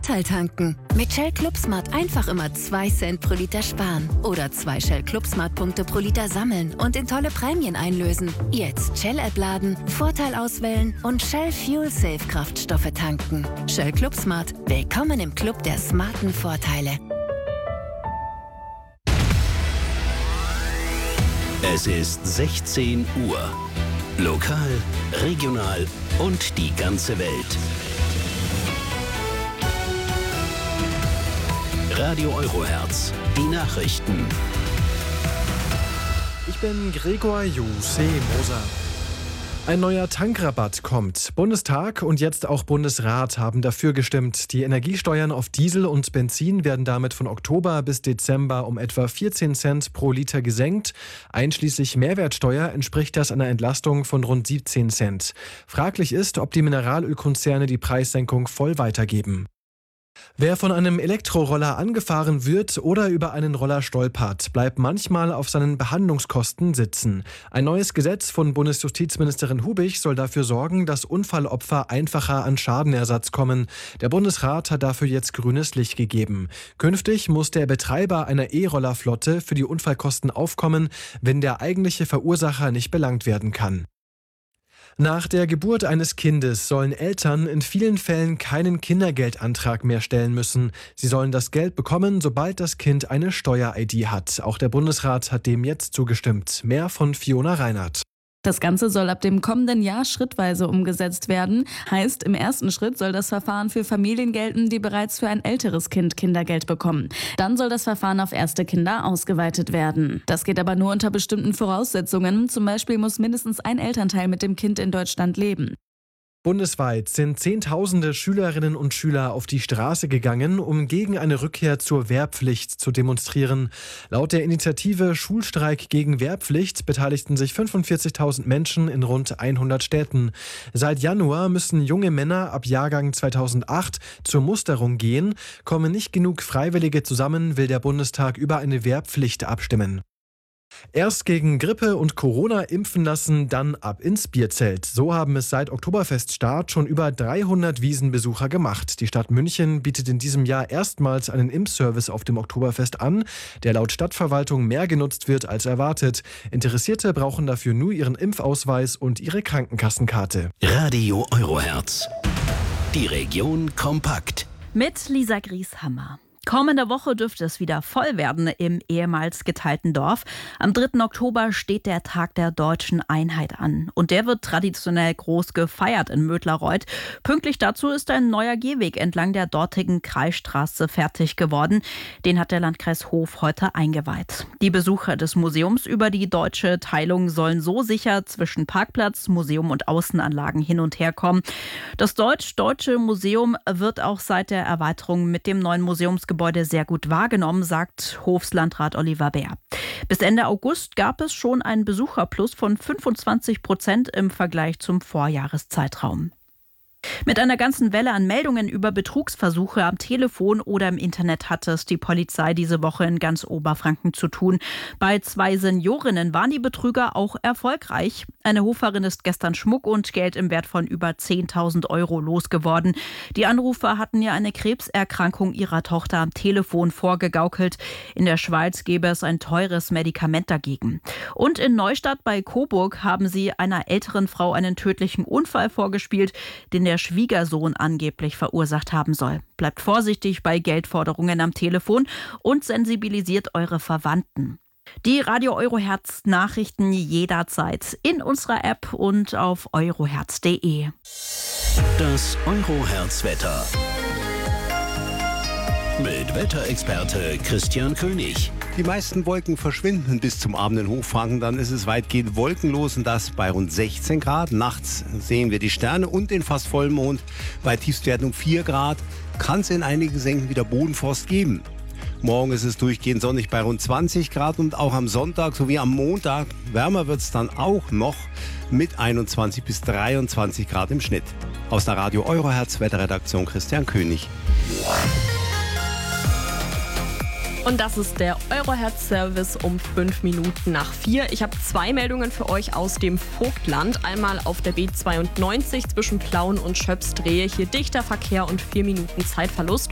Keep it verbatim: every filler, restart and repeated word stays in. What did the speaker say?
Vorteil tanken. Mit Shell Club Smart einfach immer zwei Cent pro Liter sparen. Oder zwei Shell Club Smart Punkte pro Liter sammeln und in tolle Prämien einlösen. Jetzt Shell-App laden, Vorteil auswählen und Shell Fuel Safe Kraftstoffe tanken. Shell Club Smart. Willkommen im Club der smarten Vorteile. Es ist sechzehn Uhr. Lokal, regional und die ganze Welt. Radio Eurohertz, die Nachrichten. Ich bin Gregor Juse-Moser. Ein neuer Tankrabatt kommt. Bundestag und jetzt auch Bundesrat haben dafür gestimmt. Die Energiesteuern auf Diesel und Benzin werden damit von Oktober bis Dezember um etwa vierzehn Cent pro Liter gesenkt. Einschließlich Mehrwertsteuer entspricht das einer Entlastung von rund siebzehn Cent. Fraglich ist, ob die Mineralölkonzerne die Preissenkung voll weitergeben. Wer von einem Elektroroller angefahren wird oder über einen Roller stolpert, bleibt manchmal auf seinen Behandlungskosten sitzen. Ein neues Gesetz von Bundesjustizministerin Hubich soll dafür sorgen, dass Unfallopfer einfacher an Schadenersatz kommen. Der Bundesrat hat dafür jetzt grünes Licht gegeben. Künftig muss der Betreiber einer E-Rollerflotte für die Unfallkosten aufkommen, wenn der eigentliche Verursacher nicht belangt werden kann. Nach der Geburt eines Kindes sollen Eltern in vielen Fällen keinen Kindergeldantrag mehr stellen müssen. Sie sollen das Geld bekommen, sobald das Kind eine Steuer-I D hat. Auch der Bundesrat hat dem jetzt zugestimmt. Mehr von Fiona Reinhardt. Das Ganze soll ab dem kommenden Jahr schrittweise umgesetzt werden. Heißt, im ersten Schritt soll das Verfahren für Familien gelten, die bereits für ein älteres Kind Kindergeld bekommen. Dann soll das Verfahren auf erste Kinder ausgeweitet werden. Das geht aber nur unter bestimmten Voraussetzungen. Zum Beispiel muss mindestens ein Elternteil mit dem Kind in Deutschland leben. Bundesweit sind Zehntausende Schülerinnen und Schüler auf die Straße gegangen, um gegen eine Rückkehr zur Wehrpflicht zu demonstrieren. Laut der Initiative Schulstreik gegen Wehrpflicht beteiligten sich fünfundvierzigtausend Menschen in rund hundert Städten. Seit Januar müssen junge Männer ab Jahrgang zweitausendacht zur Musterung gehen. Kommen nicht genug Freiwillige zusammen, will der Bundestag über eine Wehrpflicht abstimmen. Erst gegen Grippe und Corona impfen lassen, dann ab ins Bierzelt. So haben es seit Oktoberfeststart schon über dreihundert Wiesenbesucher gemacht. Die Stadt München bietet in diesem Jahr erstmals einen Impfservice auf dem Oktoberfest an, der laut Stadtverwaltung mehr genutzt wird als erwartet. Interessierte brauchen dafür nur ihren Impfausweis und ihre Krankenkassenkarte. Radio Eurohertz. Die Region kompakt. Mit Lisa Grieshammer. Kommende Woche dürfte es wieder voll werden im ehemals geteilten Dorf. Am dritten Oktober steht der Tag der Deutschen Einheit an. Und der wird traditionell groß gefeiert in Mödlareuth. Pünktlich dazu ist ein neuer Gehweg entlang der dortigen Kreisstraße fertig geworden. Den hat der Landkreis Hof heute eingeweiht. Die Besucher des Museums über die deutsche Teilung sollen so sicher zwischen Parkplatz, Museum und Außenanlagen hin und her kommen. Das Deutsch-Deutsche Museum wird auch seit der Erweiterung mit dem neuen Museumsgebäude Gebäude sehr gut wahrgenommen, sagt Hofslandrat Oliver Bär. Bis Ende August gab es schon einen Besucherplus von fünfundzwanzig Prozent im Vergleich zum Vorjahreszeitraum. Mit einer ganzen Welle an Meldungen über Betrugsversuche am Telefon oder im Internet hatte es die Polizei diese Woche in ganz Oberfranken zu tun. Bei zwei Seniorinnen waren die Betrüger auch erfolgreich. Eine Hoferin ist gestern Schmuck und Geld im Wert von über zehntausend Euro losgeworden. Die Anrufer hatten ihr eine Krebserkrankung ihrer Tochter am Telefon vorgegaukelt. In der Schweiz gäbe es ein teures Medikament dagegen. Und in Neustadt bei Coburg haben sie einer älteren Frau einen tödlichen Unfall vorgespielt, den der Schwiegersohn angeblich verursacht haben soll. Bleibt vorsichtig bei Geldforderungen am Telefon und sensibilisiert eure Verwandten. Die Radio Eurohertz Nachrichten jederzeit in unserer App und auf eurohertz punkt de. Das Eurohertz Wetter. Mit Wetterexperte Christian König. Die meisten Wolken verschwinden bis zum abenden Hochfranken. Dann ist es weitgehend wolkenlos und das bei rund sechzehn Grad. Nachts sehen wir die Sterne und den fast Vollmond. Bei Tiefstwerten um vier Grad kann es in einigen Senken wieder Bodenfrost geben. Morgen ist es durchgehend sonnig bei rund zwanzig Grad und auch am Sonntag sowie am Montag wärmer wird es dann auch noch mit einundzwanzig bis dreiundzwanzig Grad im Schnitt. Aus der Radio Eurohertz Wetterredaktion Christian König. Und das ist der Eurohertz-Service um fünf Minuten nach vier. Ich habe zwei Meldungen für euch aus dem Vogtland. Einmal auf der B zweiundneunzig zwischen Plauen und Schöpsdrehe. Hier dichter Verkehr und vier Minuten Zeitverlust.